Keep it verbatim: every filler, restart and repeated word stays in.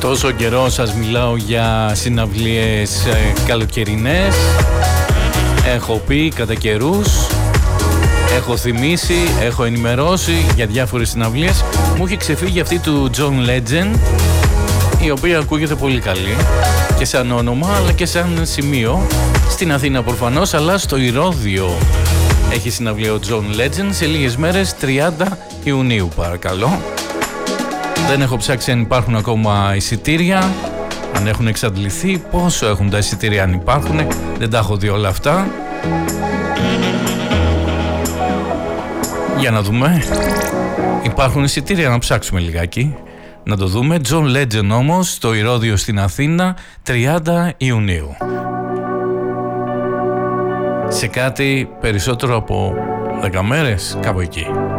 Τόσο καιρό σας μιλάω για συναυλίες ε, καλοκαιρινές. Έχω πει κατά καιρούς, έχω θυμίσει, έχω ενημερώσει για διάφορες συναυλίες. Μου έχει ξεφύγει αυτή του John Legend, η οποία ακούγεται πολύ καλή και σαν όνομα αλλά και σαν σημείο. Στην Αθήνα προφανώς, αλλά στο Ηρώδειο έχει συναυλία ο John Legend σε λίγες μέρες, τριάντα Ιουνίου παρακαλώ. Δεν έχω ψάξει αν υπάρχουν ακόμα εισιτήρια, αν έχουν εξαντληθεί, πόσο έχουν τα εισιτήρια, αν υπάρχουν. Δεν τα έχω δει όλα αυτά. Για να δούμε. Υπάρχουν εισιτήρια, να ψάξουμε λιγάκι, να το δούμε. John Legend όμως στο Ηρώδειο στην Αθήνα, τριάντα Ιουνίου. Σε κάτι περισσότερο από δέκα μέρες, κάπου εκεί.